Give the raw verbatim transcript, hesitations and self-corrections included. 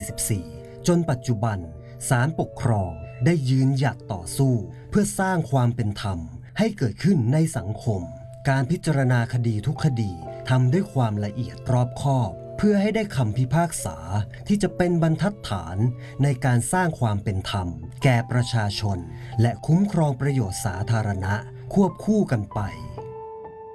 สิบสี่จนปัจจุบันศาลปกครองได้ยืนหยัดต่อสู้เพื่อสร้างความเป็นธรรมให้เกิดขึ้นในสังคมการพิจารณาคดีทุกคดีทำด้วยความละเอียดรอบคอบเพื่อให้ได้คำพิพากษาที่จะเป็นบรรทัดฐานในการสร้างความเป็นธรรมแก่ประชาชนและคุ้มครองประโยชน์สาธารณะควบคู่กันไป